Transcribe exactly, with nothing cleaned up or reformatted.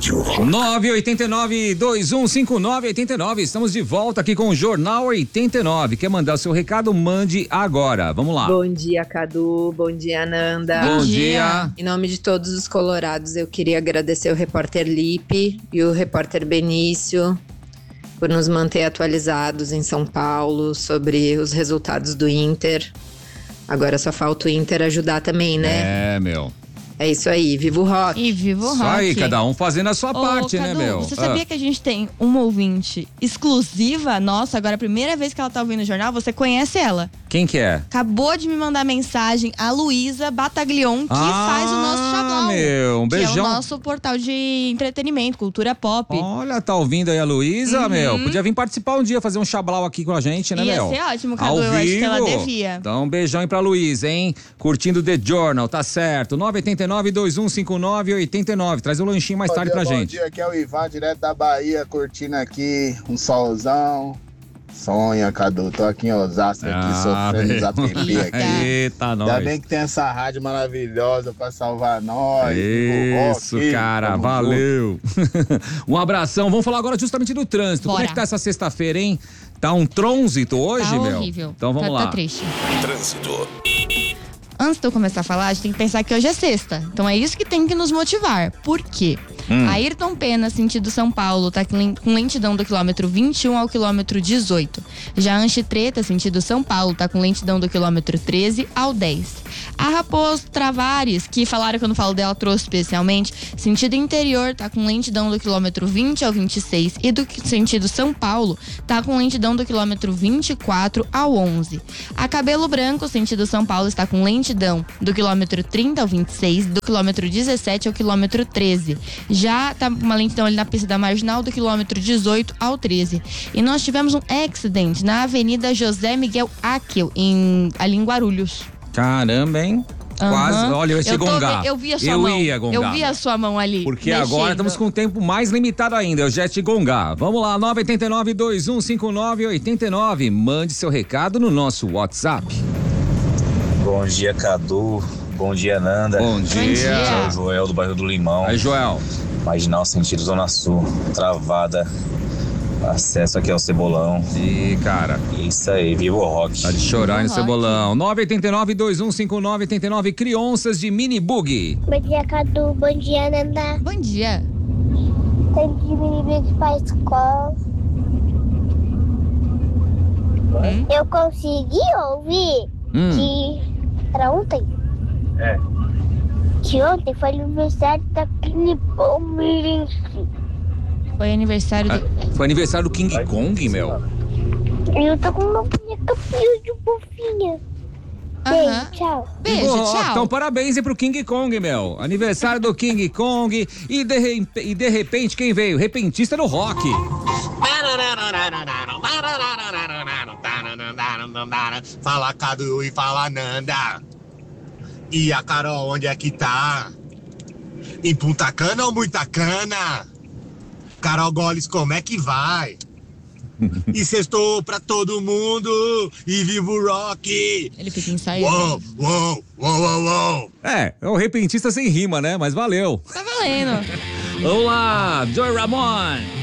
Rádio Rock. nove oito nove, dois um cinco nove, oito nove. Estamos de volta aqui com o Jornal oitenta e nove. Quer mandar o seu recado? Mande agora. Vamos lá. Bom dia, Cadu. Bom dia, Nanda. Bom, Bom dia. dia. Em nome de todos os colorados, eu queria agradecer o repórter Lipe e o repórter Benício por nos manter atualizados em São Paulo sobre os resultados do Inter. Agora só falta o Inter ajudar também, né? É, meu. É isso aí, viva o rock. E viva o rock. Isso aí, cada um fazendo a sua Ô, parte, Cadu, né, meu? Você sabia ah. que a gente tem uma ouvinte exclusiva nossa? Agora, a primeira vez que ela tá ouvindo o jornal, você conhece ela. Quem que é? Acabou de me mandar mensagem a Luísa Bataglion, que ah, faz o nosso Xablau. meu, um beijão. Que é o nosso portal de entretenimento, cultura pop. Olha, tá ouvindo aí a Luísa, Uhum. meu? Podia vir participar um dia, fazer um Xablau aqui com a gente, né, Ia meu? ser ótimo, Cadu. Ao Eu vivo. acho que ela devia. Então, um beijão aí pra Luísa, hein? Curtindo The Journal, tá certo. nove oito nove, dois um cinco nove, oito nove. Traz um lanchinho mais bom tarde dia, pra bom gente. Bom dia, aqui é o Ivan, direto da Bahia, curtindo aqui um solzão. Sonha, Cadu, tô aqui em Osasco, aqui Ah, sofrendo meu. os app aqui. Eita, nós. Ainda bem que tem essa rádio maravilhosa pra salvar nós. Isso, rock, cara, valeu. Um abração. Vamos falar agora justamente do trânsito. Bora. Como é que tá essa sexta-feira, hein? Tá um trânsito hoje, Tá meu? horrível. Então vamos tá, lá. Tá triste. Trânsito. Antes de eu começar a falar, a gente tem que pensar que hoje é sexta. Então é isso que tem que nos motivar. Por quê? Hum. Ayrton Pena, sentido São Paulo, tá com lentidão do quilômetro vinte e um ao quilômetro dezoito. Já Anchitreta, sentido São Paulo, tá com lentidão do quilômetro treze ao dez. A Raposo Travares, que falaram que eu não falo dela, trouxe especialmente, sentido interior, tá com lentidão do quilômetro vinte ao vinte e seis. E do sentido São Paulo, tá com lentidão do quilômetro vinte e quatro ao onze. A Cabelo Branco, sentido São Paulo, está com lentidão do quilômetro trinta ao vinte e seis, do quilômetro dezessete ao quilômetro treze. Já tá uma lentidão ali na pista da Marginal do quilômetro dezoito ao treze. E nós tivemos um acidente na Avenida José Miguel Áquil, em, ali em Guarulhos. Caramba, hein? Uhum. Quase, olha, eu ia eu tô, gongar. Eu vi a sua eu mão. Ia gongar. Eu vi a sua mão ali. Porque mexendo. agora estamos com um tempo mais limitado ainda. Eu já te gongar. Vamos lá, nove oito nove, dois um cinco nove, oito nove. Mande seu recado no nosso WhatsApp. Bom dia, Cadu. Bom dia, Nanda. Bom dia. Bom dia. Aqui é o Joel do bairro do Limão. Aí, Joel. Marginal sentido Zona Sul. Travada. Acesso aqui ao Cebolão. Ih, cara. Isso aí, viva o rock. Tá de chorar no Rock. Cebolão. nove oito nove, dois um cinco nove, oito nove. Crianças de Mini Bug. Bom dia, Cadu. Bom dia, Nanda. Bom dia. Tem de mini pra escola. Hum? Eu consegui ouvir Hum. que era ontem. É. Que ontem foi aniversário daquele Palmeirense. Foi aniversário do... Foi aniversário do King Kong, meu. E eu tô com uma boneca de fofinha. Beijo, Aham. tchau. Beijo, Ó, tchau. Então, parabéns aí pro King Kong, meu. Aniversário do King Kong. E de, re- e de repente, quem veio? Repentista no rock. Fala Cadu e fala Nanda. E a Carol, onde é que tá? Em Punta Cana ou muita cana? Carol Goles, como é que vai? E sextou pra todo mundo e viva o rock! Ele fica ensaiando. Uou, uou, uou, uou, uou! É, é o repentista sem rima, né? Mas valeu. Tá valendo. Vamos lá, Joy Ramone.